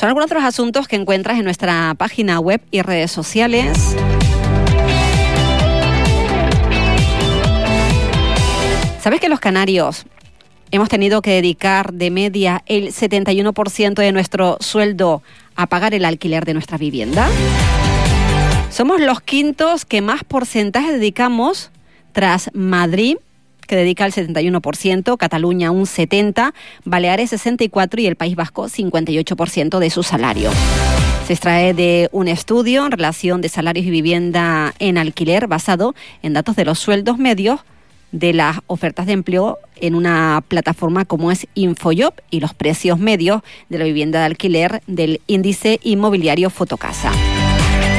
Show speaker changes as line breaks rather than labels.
Son algunos de los asuntos que encuentras en nuestra página web y redes sociales. ¿Sabes que los canarios hemos tenido que dedicar de media el 71% de nuestro sueldo a pagar el alquiler de nuestra vivienda? Somos los quintos que más porcentaje dedicamos tras Madrid, que dedica el 71%, Cataluña un 70%, Baleares 64% y el País Vasco 58% de su salario. Se extrae de un estudio en relación de salarios y vivienda en alquiler basado en datos de los sueldos medios de las ofertas de empleo en una plataforma como es Infojob y los precios medios de la vivienda de alquiler del índice inmobiliario Fotocasa.